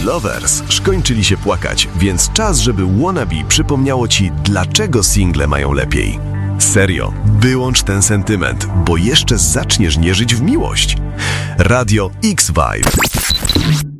Lovers skończyli się płakać, więc czas, żeby Wannabe przypomniało ci, dlaczego single mają lepiej. Serio, wyłącz ten sentyment, bo jeszcze zaczniesz nie żyć w miłość. Radio X Vibe.